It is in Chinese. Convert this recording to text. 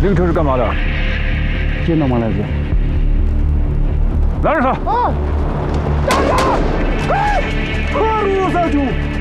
这个车是干嘛的？ 见到吗，来子？ 拦着他！ 啊！站住！哎，可鲁萨主。